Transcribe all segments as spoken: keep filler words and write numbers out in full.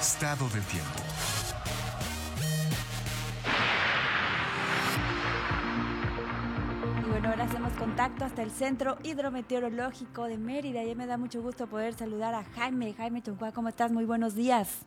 Estado del tiempo. Y bueno, ahora hacemos contacto hasta el Centro Hidrometeorológico de Mérida. Y me da mucho gusto poder saludar a Jaime. Jaime Chunjua, ¿cómo estás? Muy buenos días.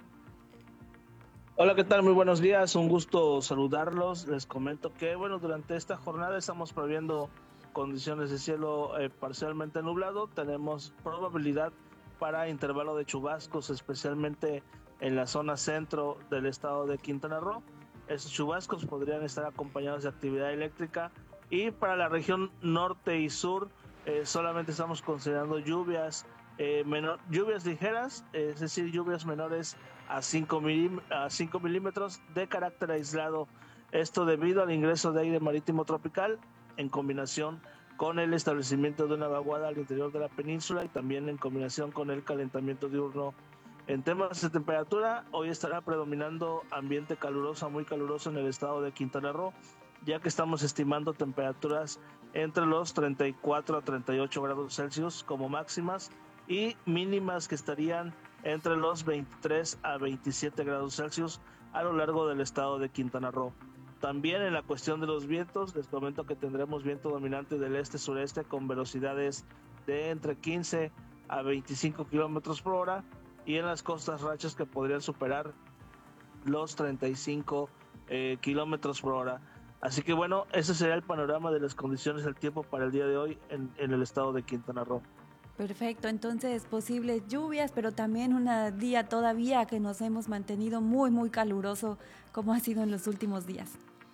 Hola, ¿qué tal? Muy buenos días, un gusto saludarlos. Les comento que, bueno, durante esta jornada estamos previendo condiciones de cielo eh, parcialmente nublado. Tenemos probabilidad para intervalo de chubascos, especialmente en la zona centro del estado de Quintana Roo. Esos chubascos podrían estar acompañados de actividad eléctrica, y para la región norte y sur eh, solamente estamos considerando lluvias Eh, menor, lluvias ligeras, eh, es decir, lluvias menores a cinco milímetros de carácter aislado. Esto debido al ingreso de aire marítimo tropical en combinación con el establecimiento de una vaguada al interior de la península y también en combinación con el calentamiento diurno. En temas de temperatura, hoy estará predominando ambiente caluroso a muy caluroso en el estado de Quintana Roo, ya que estamos estimando temperaturas entre los treinta y cuatro a treinta y ocho grados Celsius como máximas, y mínimas que estarían entre los veintitrés a veintisiete grados Celsius a lo largo del estado de Quintana Roo. También en la cuestión de los vientos, les comento que tendremos viento dominante del este-sureste con velocidades de entre quince a veinticinco kilómetros por hora, y en las costas rachas que podrían superar los treinta y cinco eh, kilómetros por hora. Así que bueno, ese sería el panorama de las condiciones del tiempo para el día de hoy en, en el estado de Quintana Roo. Perfecto, entonces posibles lluvias, pero también un día todavía que nos hemos mantenido muy, muy caluroso, como ha sido en los últimos días.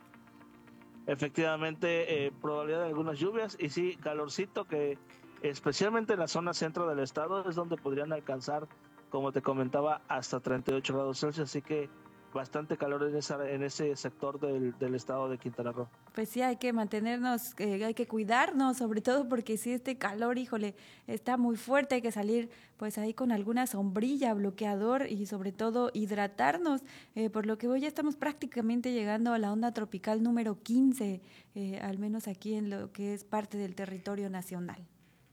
Efectivamente, eh, probabilidad de algunas lluvias y sí, calorcito que especialmente en la zona centro del estado es donde podrían alcanzar, como te comentaba, hasta treinta y ocho grados Celsius, así que bastante calor en, esa, en ese sector del, del estado de Quintana Roo. Pues sí, hay que mantenernos, eh, hay que cuidarnos, sobre todo porque si este calor, híjole, está muy fuerte, hay que salir pues ahí con alguna sombrilla, bloqueador y sobre todo hidratarnos, eh, por lo que hoy ya estamos prácticamente llegando a la onda tropical número quince, eh, al menos aquí en lo que es parte del territorio nacional.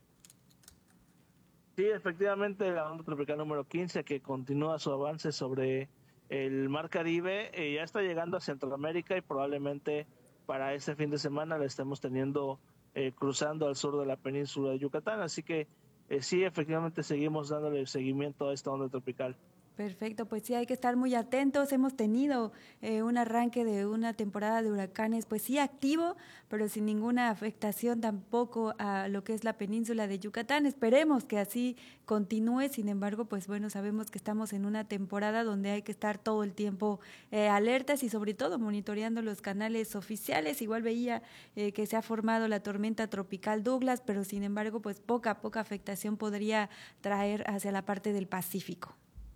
Sí, efectivamente, la onda tropical número quince, que continúa su avance sobre el Mar Caribe, eh, ya está llegando a Centroamérica y probablemente para este fin de semana la estemos teniendo eh, cruzando al sur de la península de Yucatán. Así que eh, sí, efectivamente seguimos dándole seguimiento a esta onda tropical. Perfecto, pues sí, hay que estar muy atentos. Hemos tenido eh, un arranque de una temporada de huracanes, pues sí activo, pero sin ninguna afectación tampoco a lo que es la península de Yucatán. Esperemos que así continúe. Sin embargo, pues bueno, sabemos que estamos en una temporada donde hay que estar todo el tiempo eh, alertas y sobre todo monitoreando los canales oficiales. Igual veía eh, que se ha formado la tormenta tropical Douglas, pero sin embargo, pues poca, poca afectación podría traer hacia la parte del Pacífico.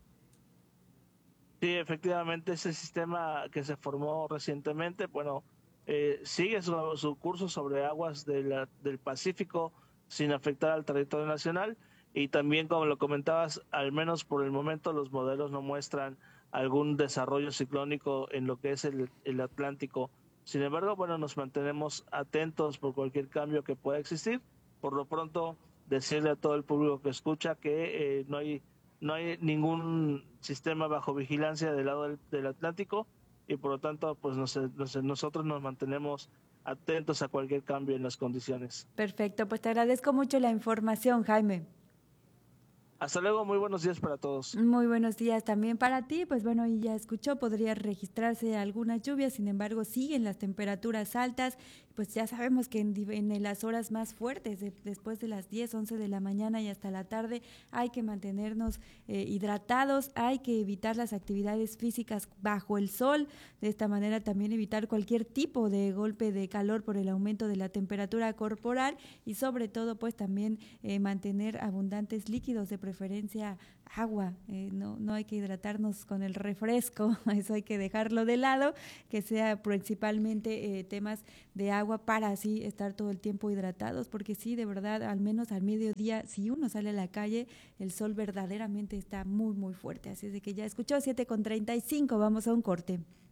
Sí, efectivamente, ese sistema que se formó recientemente, bueno, eh, sigue su, su curso sobre aguas de la, del Pacífico sin afectar al territorio nacional, y también, como lo comentabas, al menos por el momento los modelos no muestran algún desarrollo ciclónico en lo que es el, el Atlántico. Sin embargo, bueno, nos mantenemos atentos por cualquier cambio que pueda existir. Por lo pronto, decirle a todo el público que escucha que eh, no hay no hay ningún sistema bajo vigilancia del lado del, del Atlántico, y por lo tanto pues nos, nos, nosotros nos mantenemos atentos a cualquier cambio en las condiciones. Perfecto, pues te agradezco mucho la información, Jaime. Hasta luego, muy buenos días para todos. Muy buenos días también para ti. Pues bueno, y ya escuchó, podría registrarse algunas lluvias, sin embargo siguen las temperaturas altas. Pues ya sabemos que en, en las horas más fuertes, de, después de las diez, once de la mañana y hasta la tarde, hay que mantenernos eh, hidratados, hay que evitar las actividades físicas bajo el sol. De esta manera también evitar cualquier tipo de golpe de calor por el aumento de la temperatura corporal, y sobre todo pues también eh, mantener abundantes líquidos, de preferencia agua. Eh, no, no hay que hidratarnos con el refresco, eso hay que dejarlo de lado, que sea principalmente eh, temas de agua para así estar todo el tiempo hidratados, porque sí, de verdad, al menos al mediodía, si uno sale a la calle, el sol verdaderamente está muy, muy fuerte. Así es de que ya escuchó, siete con treinta y cinco, vamos a un corte.